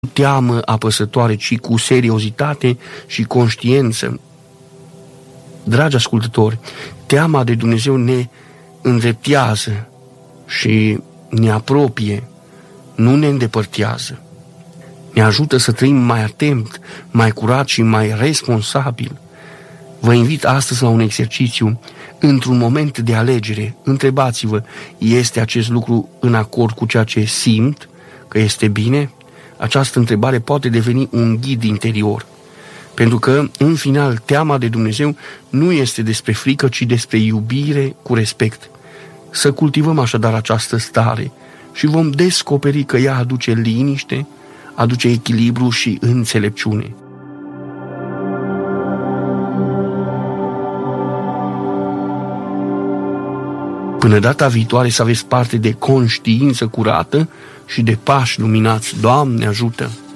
teamă apăsătoare, ci cu seriozitate și conștiință. Dragi ascultători, teama de Dumnezeu ne îndreptează și ne apropie, nu ne îndepărtează. Ne ajută să trăim mai atent, mai curat și mai responsabil. Vă invit astăzi la un exercițiu. Într-un moment de alegere, întrebați-vă, este acest lucru în acord cu ceea ce simt că este bine? Această întrebare poate deveni un ghid interior. Pentru că, în final, teama de Dumnezeu nu este despre frică, ci despre iubire cu respect. Să cultivăm așadar această stare și vom descoperi că ea aduce liniște, aduce echilibru și înțelepciune. Până data viitoare să aveți parte de conștiință curată și de pași luminați. Doamne ajută!